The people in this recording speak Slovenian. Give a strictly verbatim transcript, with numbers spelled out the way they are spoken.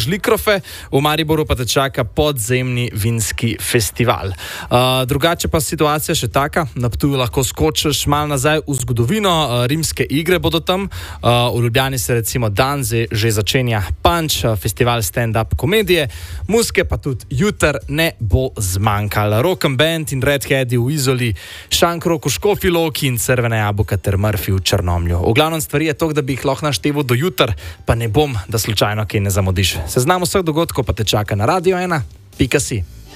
Žlikrofe, v Mariboru pa te čaka podzemni vinski festival. Uh, drugače pa situacija še taka, na Ptuju lahko skočiš mal nazaj v zgodovino, uh, rimske igre bodo tam, uh, v Ljubljani se recimo dan že začenja Punch, uh, festival stand-up komedije, muske pa tudi jutr ne bo zmanjkalo. Rock and Band in Redheadi v Izoli, Šankrok v Škofji Loki in Crvena jabolka ter Murphy v Črnomlju. V glavnem stvari je to, da bi jih lahko našteval do jutr, pa ne bom, da slučajno kaj ne zamudiš. Seznam vseh dogodkov pa te čaka na Radio ena pika si.